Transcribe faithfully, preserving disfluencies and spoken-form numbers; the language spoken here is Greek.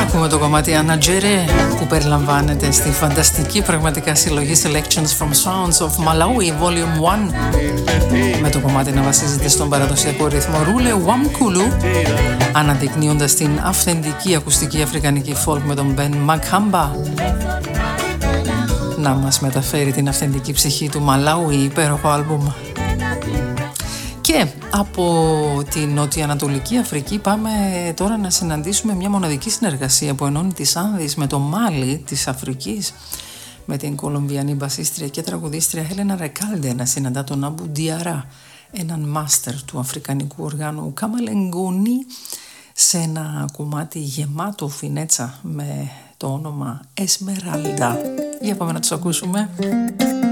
Ακούμε το κομμάτι Ανατζέρε που περιλαμβάνεται στη φανταστική πραγματικά συλλογή Selections from Sounds of Malawi Volume ένα, με το κομμάτι να βασίζεται στον παραδοσιακό ρυθμό Ρούλε Wamkulu, αναδεικνύοντας την αυθεντική ακουστική αφρικανική folk με τον Ben Makamba να μας μεταφέρει την αυθεντική ψυχή του Μαλάουι, υπέροχο άλμπουμ. Και από την Νοτιοανατολική Αφρική πάμε τώρα να συναντήσουμε μια μοναδική συνεργασία που ενώνει τις Άνδης με το Μάλι της Αφρικής, με την Κολομβιανή μπασίστρια και τραγουδίστρια Χέλενα Ρεκάλντε να συναντά τον Αμπού Διαρά, έναν μάστερ του αφρικανικού οργάνου Καμαλενγκούνι, σε ένα κομμάτι γεμάτο φινέτσα με το όνομα Εσμεράλντα. Για πάμε να τους ακούσουμε.